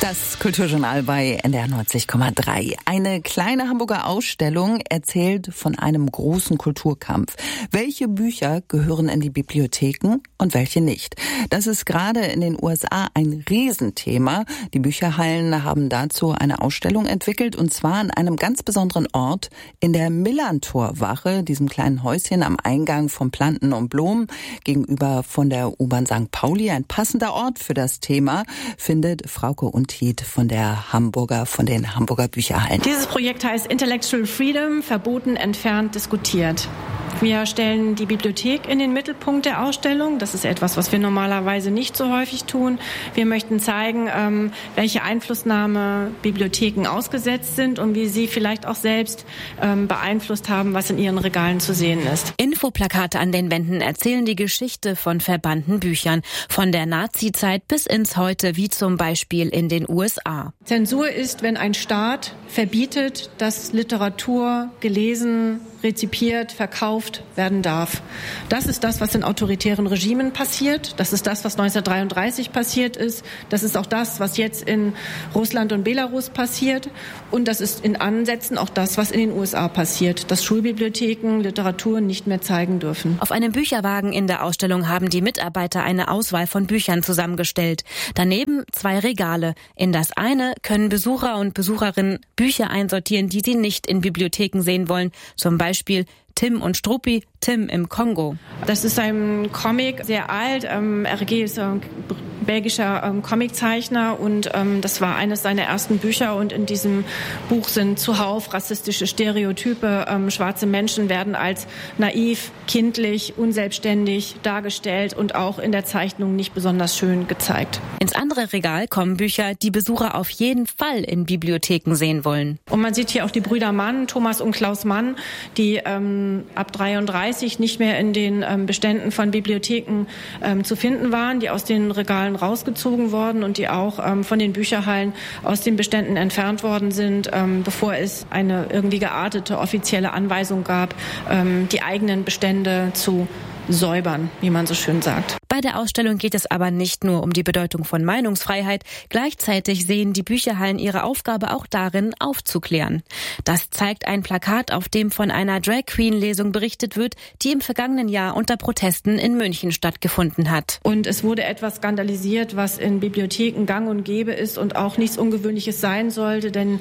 Das Kulturjournal bei NDR 90,3. Eine kleine Hamburger Ausstellung erzählt von einem großen Kulturkampf. Welche Bücher gehören in die Bibliotheken und welche nicht? Das ist gerade in den USA ein Riesenthema. Die Bücherhallen haben dazu eine Ausstellung entwickelt, und zwar an einem ganz besonderen Ort in der Millantorwache, diesem kleinen Häuschen am Eingang von Planten und Blumen gegenüber von der U-Bahn St. Pauli. Ein passender Ort für das Thema, findet Frauke Untied von den Hamburger Bücherhallen. Dieses Projekt heißt Intellectual Freedom, verboten, entfernt, diskutiert. Wir stellen die Bibliothek in den Mittelpunkt der Ausstellung. Das ist etwas, was wir normalerweise nicht so häufig tun. Wir möchten zeigen, welche Einflussnahme Bibliotheken ausgesetzt sind und wie sie vielleicht auch selbst beeinflusst haben, was in ihren Regalen zu sehen ist. Infoplakate an den Wänden erzählen die Geschichte von verbannten Büchern. Von der Nazi-Zeit bis ins Heute, wie zum Beispiel in den USA. Zensur ist, wenn ein Staat verbietet, dass Literatur gelesen, rezipiert, verkauft werden darf. Das ist das, was in autoritären Regimen passiert. Das ist das, was 1933 passiert ist. Das ist auch das, was jetzt in Russland und Belarus passiert. Und das ist in Ansätzen auch das, was in den USA passiert, dass Schulbibliotheken Literatur nicht mehr zeigen dürfen. Auf einem Bücherwagen in der Ausstellung haben die Mitarbeiter eine Auswahl von Büchern zusammengestellt. Daneben 2 Regale. In das eine können Besucher und Besucherinnen Bücher einsortieren, die sie nicht in Bibliotheken sehen wollen. Zum Beispiel Tim und Struppi, Tim im Kongo. Das ist ein Comic, sehr alt. R.G. ist ein belgischer Comiczeichner und das war eines seiner ersten Bücher. Und in diesem Buch sind zuhauf rassistische Stereotype. Schwarze Menschen werden als naiv, kindlich, unselbstständig dargestellt und auch in der Zeichnung nicht besonders schön gezeigt. Ins andere Regal kommen Bücher, die Besucher auf jeden Fall in Bibliotheken sehen wollen. Und man sieht hier auch die Brüder Mann, Thomas und Klaus Mann, die ab 33 nicht mehr in den Beständen von Bibliotheken zu finden waren, die aus den Regalen rausgezogen worden und die auch von den Bücherhallen aus den Beständen entfernt worden sind, bevor es eine irgendwie geartete offizielle Anweisung gab, die eigenen Bestände zu säubern, wie man so schön sagt. Bei der Ausstellung geht es aber nicht nur um die Bedeutung von Meinungsfreiheit. Gleichzeitig sehen die Bücherhallen ihre Aufgabe auch darin, aufzuklären. Das zeigt ein Plakat, auf dem von einer Drag-Queen-Lesung berichtet wird, die im vergangenen Jahr unter Protesten in München stattgefunden hat. Und es wurde etwas skandalisiert, was in Bibliotheken gang und gäbe ist und auch nichts Ungewöhnliches sein sollte, denn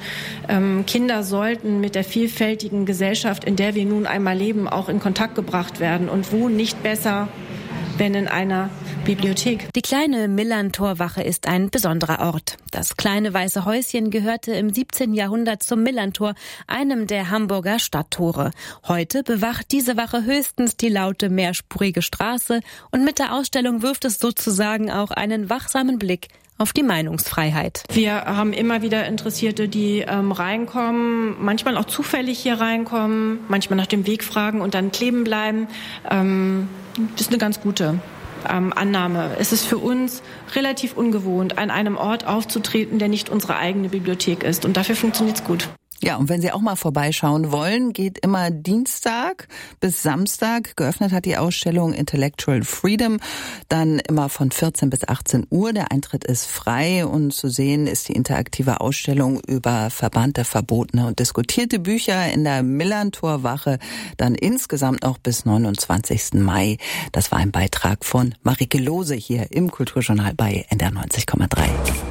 Kinder sollten mit der vielfältigen Gesellschaft, in der wir nun einmal leben, auch in Kontakt gebracht werden. Und wo nicht besser, wenn in einer Bibliothek. Die kleine Millantorwache ist ein besonderer Ort. Das kleine weiße Häuschen gehörte im 17. Jahrhundert zum Millantor, einem der Hamburger Stadttore. Heute bewacht diese Wache höchstens die laute mehrspurige Straße, und mit der Ausstellung wirft es sozusagen auch einen wachsamen Blick auf die Meinungsfreiheit. Wir haben immer wieder Interessierte, die reinkommen, manchmal auch zufällig hier reinkommen, manchmal nach dem Weg fragen und dann kleben bleiben. Das ist eine ganz gute Annahme. Es ist für uns relativ ungewohnt, an einem Ort aufzutreten, der nicht unsere eigene Bibliothek ist. Und dafür funktioniert es gut. Ja, und wenn Sie auch mal vorbeischauen wollen, geht immer Dienstag bis Samstag. Geöffnet hat die Ausstellung Intellectual Freedom, dann immer von 14 bis 18 Uhr. Der Eintritt ist frei, und zu sehen ist die interaktive Ausstellung über verbannte, verbotene und diskutierte Bücher in der Millantorwache, dann insgesamt noch bis 29. Mai. Das war ein Beitrag von Marike Lose hier im Kulturjournal bei NDR 90,3.